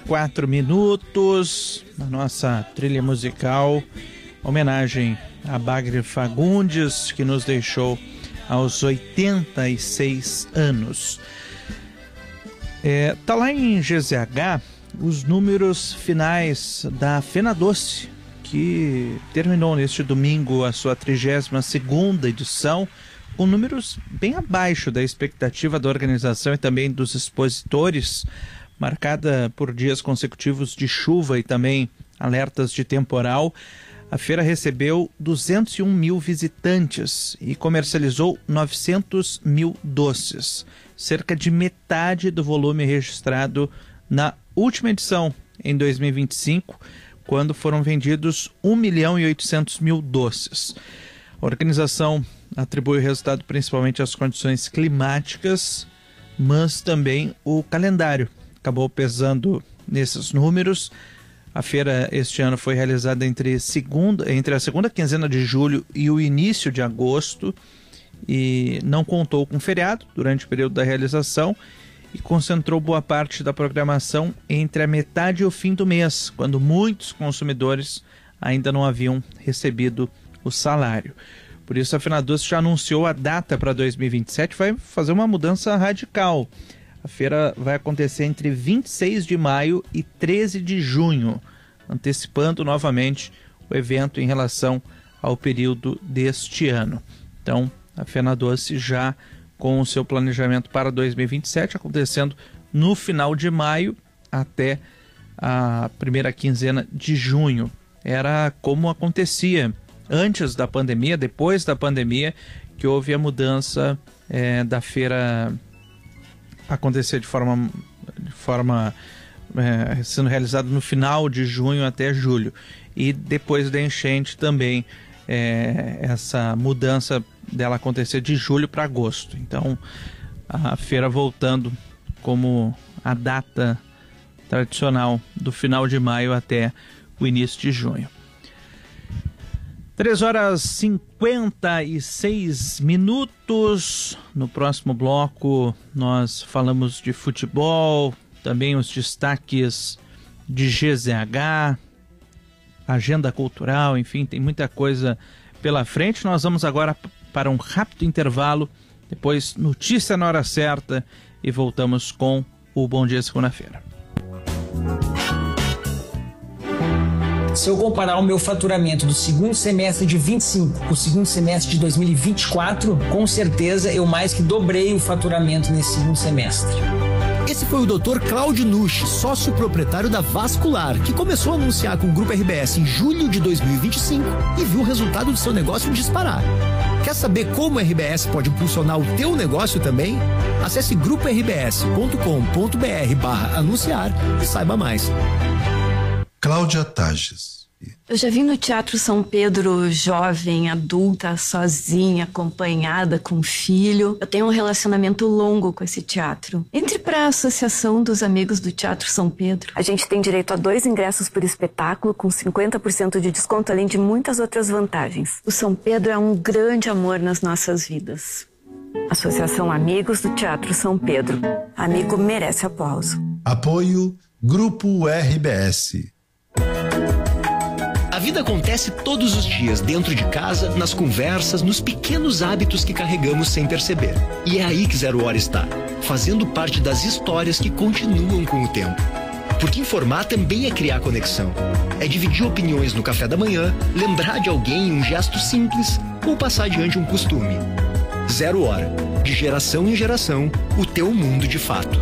6h04, na nossa trilha musical, homenagem a Bagre Fagundes, que nos deixou aos 86 anos. Tá lá em GZH os números finais da Fenadoce, que terminou neste domingo a sua 32ª edição, com números bem abaixo da expectativa da organização e também dos expositores, marcada por dias consecutivos de chuva e também alertas de temporal. A feira recebeu 201 mil visitantes e comercializou 900 mil doces, cerca de metade do volume registrado na última edição, em 2025, quando foram vendidos 1.800.000 doces. A organização atribui o resultado principalmente às condições climáticas, mas também o calendário acabou pesando nesses números. A feira este ano foi realizada entre a segunda quinzena de julho e o início de agosto e não contou com feriado durante o período da realização e concentrou boa parte da programação entre a metade e o fim do mês, quando muitos consumidores ainda não haviam recebido o salário. Por isso a Fenadoce já anunciou a data para 2027, vai fazer uma mudança radical. A feira vai acontecer entre 26 de maio e 13 de junho, antecipando novamente o evento em relação ao período deste ano. Então, a Fenadoce já com o seu planejamento para 2027, acontecendo no final de maio até a primeira quinzena de junho. Era como acontecia antes da pandemia, depois da pandemia, que houve a mudança da feira acontecer de forma sendo realizada no final de junho até julho. E depois da enchente também, essa mudança dela acontecer de julho para agosto. Então, a feira voltando como a data tradicional do final de maio até o início de junho. 3h56. No próximo bloco nós falamos de futebol, também os destaques de GZH, agenda cultural, enfim, tem muita coisa pela frente. Nós vamos agora para um rápido intervalo, depois notícia na hora certa e voltamos com o Bom Dia Segunda-feira. Se eu comparar o meu faturamento do segundo semestre de 25 com o segundo semestre de 2024, com certeza eu mais que dobrei o faturamento nesse segundo semestre. Esse foi o Dr. Cláudio Nucci, sócio proprietário da Vascular, que começou a anunciar com o Grupo RBS em julho de 2025 e viu o resultado do seu negócio disparar. Quer saber como o RBS pode impulsionar o teu negócio também? Acesse gruporbs.com.br/anunciar e saiba mais. Cláudia Tages. Eu já vim no Teatro São Pedro jovem, adulta, sozinha, acompanhada com filho. Eu tenho um relacionamento longo com esse teatro. Entre para a Associação dos Amigos do Teatro São Pedro. A gente tem direito a 2 ingressos por espetáculo com 50% de desconto, além de muitas outras vantagens. O São Pedro é um grande amor nas nossas vidas. Associação Amigos do Teatro São Pedro. Amigo merece aplauso. Apoio Grupo RBS. A vida acontece todos os dias, dentro de casa, nas conversas, nos pequenos hábitos que carregamos sem perceber. E é aí que Zero Hora está, fazendo parte das histórias que continuam com o tempo. Porque informar também é criar conexão. É dividir opiniões no café da manhã, lembrar de alguém um gesto simples ou passar adiante um costume. Zero Hora, de geração em geração, o teu mundo de fato.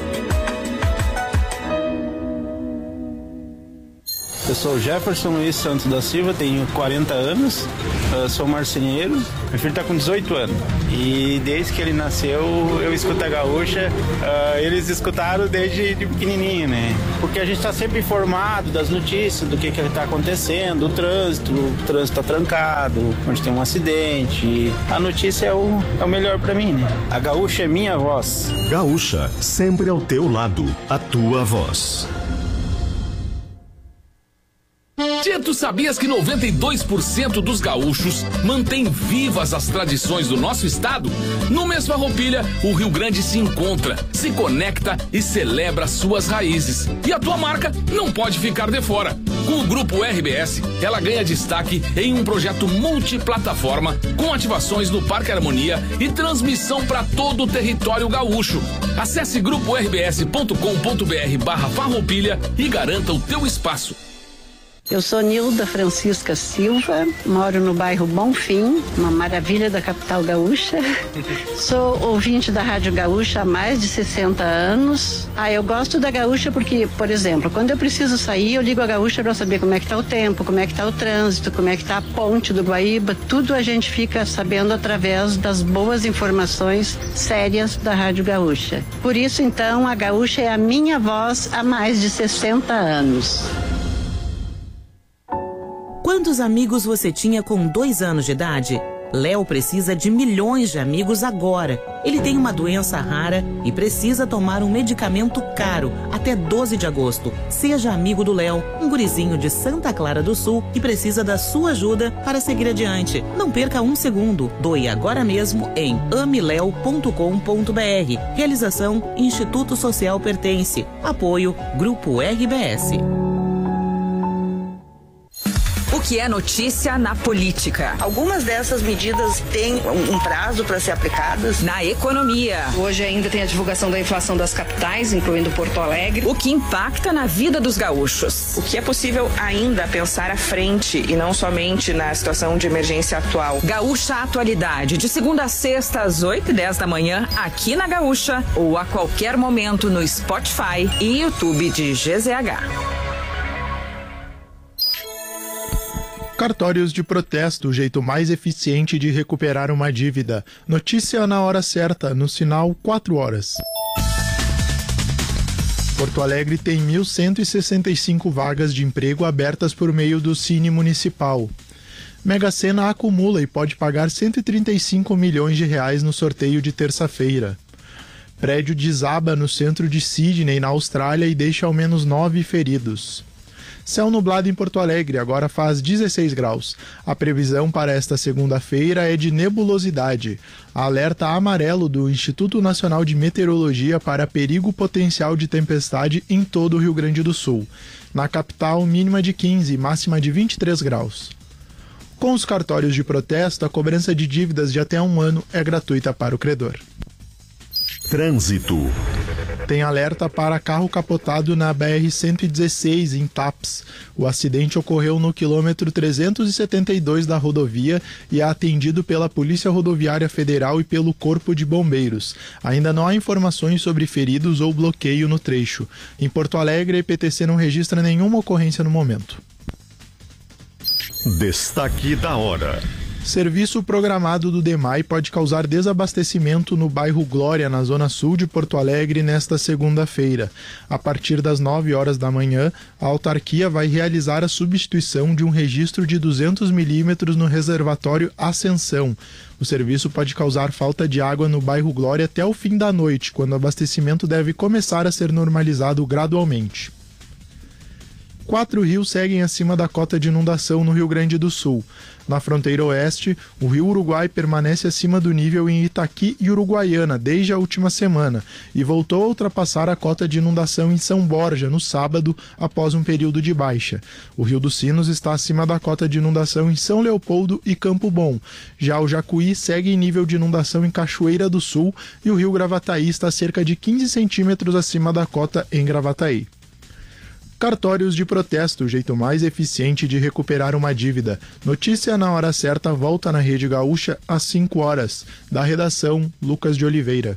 Eu sou Jefferson Luiz Santos da Silva, tenho 40 anos, sou marceneiro, meu filho está com 18 anos. E desde que ele nasceu, eu escuto a Gaúcha, eles escutaram desde pequenininho, né? Porque a gente está sempre informado das notícias, do que está acontecendo, o trânsito está trancado, onde tem um acidente. A notícia é o melhor para mim, né? A Gaúcha é minha voz. Gaúcha, sempre ao teu lado, a tua voz. Tchê, tu sabias que 92% dos gaúchos mantém vivas as tradições do nosso estado? No mês Farroupilha, o Rio Grande se encontra, se conecta e celebra suas raízes. E a tua marca não pode ficar de fora. Com o Grupo RBS, ela ganha destaque em um projeto multiplataforma com ativações no Parque Harmonia e transmissão para todo o território gaúcho. Acesse gruporbs.com.br/Farroupilha e garanta o teu espaço. Eu sou Nilda Francisca Silva, moro no bairro Bonfim, uma maravilha da capital gaúcha. Sou ouvinte da Rádio Gaúcha há mais de 60 anos. Eu gosto da Gaúcha porque, por exemplo, quando eu preciso sair, eu ligo a Gaúcha para saber como é que tá o tempo, como é que tá o trânsito, como é que tá a ponte do Guaíba. Tudo a gente fica sabendo através das boas informações sérias da Rádio Gaúcha. Por isso, então, a Gaúcha é a minha voz há mais de 60 anos. Quantos amigos você tinha com 2 anos de idade? Léo precisa de milhões de amigos agora. Ele tem uma doença rara e precisa tomar um medicamento caro até 12 de agosto. Seja amigo do Léo, um gurizinho de Santa Clara do Sul que precisa da sua ajuda para seguir adiante. Não perca um segundo. Doe agora mesmo em ameleo.com.br. Realização Instituto Social Pertence. Apoio Grupo RBS. O que é notícia na política? Algumas dessas medidas têm um prazo para ser aplicadas. Na economia. Hoje ainda tem a divulgação da inflação das capitais, incluindo Porto Alegre. O que impacta na vida dos gaúchos. O que é possível ainda pensar à frente e não somente na situação de emergência atual. Gaúcha Atualidade, de segunda a sexta às 8h10 da manhã, aqui na Gaúcha, ou a qualquer momento no Spotify e YouTube de GZH. Cartórios de protesto, o jeito mais eficiente de recuperar uma dívida. Notícia na hora certa, no sinal 4 horas. Porto Alegre tem 1.165 vagas de emprego abertas por meio do Cine Municipal. Mega Sena acumula e pode pagar 135 milhões de reais no sorteio de terça-feira. Prédio desaba no centro de Sydney, na Austrália, e deixa ao menos 9 feridos. Céu nublado em Porto Alegre, agora faz 16 graus. A previsão para esta segunda-feira é de nebulosidade. Alerta amarelo do Instituto Nacional de Meteorologia para perigo potencial de tempestade em todo o Rio Grande do Sul. Na capital, mínima de 15, máxima de 23 graus. Com os cartórios de protesto, a cobrança de dívidas de até 1 ano é gratuita para o credor. Trânsito. Tem alerta para carro capotado na BR-116, em Taps. O acidente ocorreu no quilômetro 372 da rodovia e é atendido pela Polícia Rodoviária Federal e pelo Corpo de Bombeiros. Ainda não há informações sobre feridos ou bloqueio no trecho. Em Porto Alegre, a EPTC não registra nenhuma ocorrência no momento. Destaque da hora. Serviço programado do DEMAI pode causar desabastecimento no bairro Glória, na zona sul de Porto Alegre, nesta segunda-feira. A partir das 9 horas da manhã, a autarquia vai realizar a substituição de um registro de 200 milímetros no reservatório Ascensão. O serviço pode causar falta de água no bairro Glória até o fim da noite, quando o abastecimento deve começar a ser normalizado gradualmente. 4 rios seguem acima da cota de inundação no Rio Grande do Sul. Na fronteira oeste, o rio Uruguai permanece acima do nível em Itaqui e Uruguaiana desde a última semana e voltou a ultrapassar a cota de inundação em São Borja no sábado, após um período de baixa. O Rio dos Sinos está acima da cota de inundação em São Leopoldo e Campo Bom. Já o Jacuí segue em nível de inundação em Cachoeira do Sul e o rio Gravataí está cerca de 15 centímetros acima da cota em Gravataí. Cartórios de protesto, o jeito mais eficiente de recuperar uma dívida. Notícia na hora certa volta na Rede Gaúcha às 5 horas. Da redação, Lucas de Oliveira.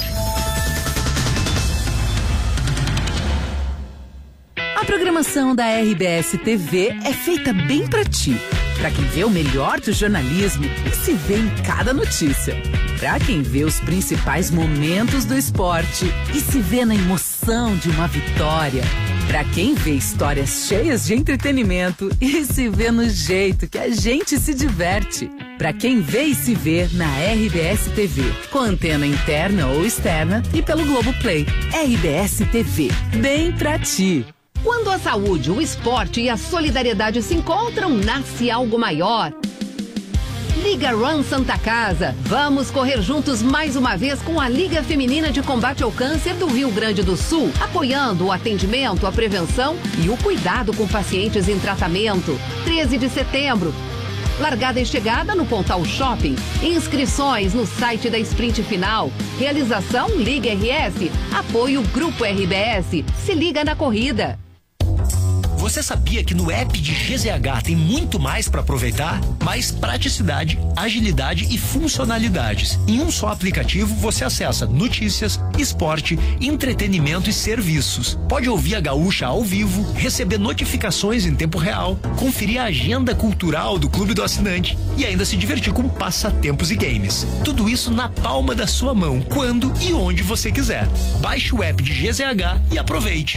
A programação da RBS TV é feita bem pra ti. Pra quem vê o melhor do jornalismo e se vê em cada notícia. Pra quem vê os principais momentos do esporte e se vê na emoção de uma vitória. Pra quem vê histórias cheias de entretenimento e se vê no jeito que a gente se diverte. Pra quem vê e se vê na RBS TV, com antena interna ou externa e pelo Globoplay. RBS TV, bem pra ti. Quando a saúde, o esporte e a solidariedade se encontram, nasce algo maior. Liga Run Santa Casa. Vamos correr juntos mais uma vez com a Liga Feminina de Combate ao Câncer do Rio Grande do Sul, apoiando o atendimento, a prevenção e o cuidado com pacientes em tratamento. 13 de setembro. Largada e chegada no Pontal Shopping. Inscrições no site da Sprint Final. Realização Liga RS. Apoio Grupo RBS. Se liga na corrida. Você sabia que no app de GZH tem muito mais para aproveitar? Mais praticidade, agilidade e funcionalidades. Em um só aplicativo você acessa notícias, esporte, entretenimento e serviços. Pode ouvir a Gaúcha ao vivo, receber notificações em tempo real, conferir a agenda cultural do Clube do Assinante e ainda se divertir com passatempos e games. Tudo isso na palma da sua mão, quando e onde você quiser. Baixe o app de GZH e aproveite.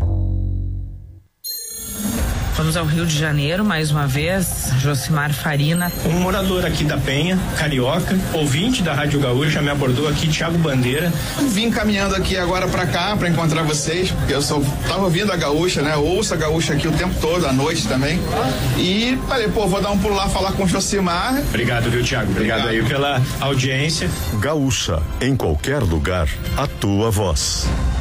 Vamos ao Rio de Janeiro mais uma vez, Josimar Farina. Um morador aqui da Penha, carioca, ouvinte da Rádio Gaúcha, me abordou aqui, Thiago Bandeira. Vim caminhando aqui agora pra cá pra encontrar vocês, porque eu tava ouvindo a Gaúcha, né? Eu ouço a Gaúcha aqui o tempo todo, à noite também. E falei, vou dar um pulo lá falar com o Josimar. Obrigado, viu, Thiago? Obrigado aí pela audiência. Gaúcha, em qualquer lugar, a tua voz.